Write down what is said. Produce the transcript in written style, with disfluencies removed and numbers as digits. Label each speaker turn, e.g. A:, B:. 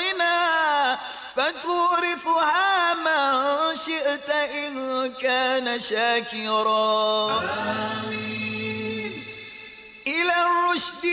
A: الغنى فتورثها من شئت إن كان شاكرا. آمين. إلى الرشد